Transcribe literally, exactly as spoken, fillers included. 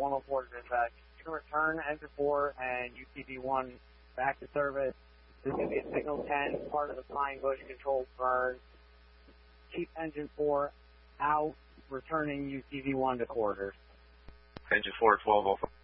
one oh four to dispatch. You can return engine four and U T V one back to service. This is going to be a signal ten, part of the Pine Bush control burn. Keep engine four out, returning U T V one to quarters. Engine four, twelve oh five.